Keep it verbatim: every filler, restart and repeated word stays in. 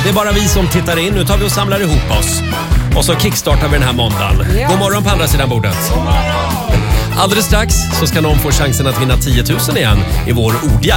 det är bara vi som tittar in. Nu tar vi och samlar ihop oss. Och så kickstartar vi den här måndagen. Ja. God morgon på andra sidan bordet. Alldeles strax så ska någon få chansen att vinna tio tusen igen i vår ordjakt.